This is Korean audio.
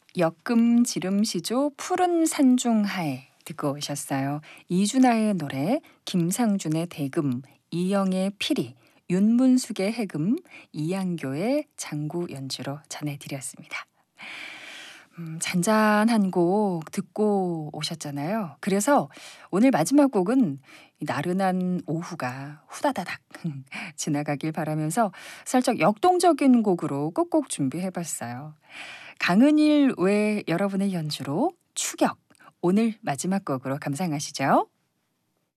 역금 지름시조 푸른 산중하에 듣고 오셨어요. 이준하의 노래, 김상준의 대금, 이영의 피리, 윤문숙의 해금, 이양교의 장구 연주로 전해드렸습니다. 잔잔한 곡 듣고 오셨잖아요. 그래서 오늘 마지막 곡은 이 나른한 오후가 후다다닥 지나가길 바라면서 살짝 역동적인 곡으로 끝곡 준비해봤어요. 강은일 외 여러분의 연주로 추격, 오늘 마지막 곡으로 감상하시죠.